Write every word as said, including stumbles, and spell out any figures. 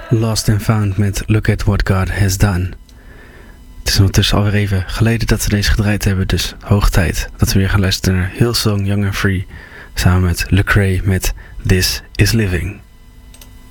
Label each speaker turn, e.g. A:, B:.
A: Lost and Found met Look at What God Has Done. Het is ondertussen alweer even geleden dat we deze gedraaid hebben, dus hoog tijd dat we weer gaan luisteren naar Hillsong Young and Free samen met Lecrae met This Is Living.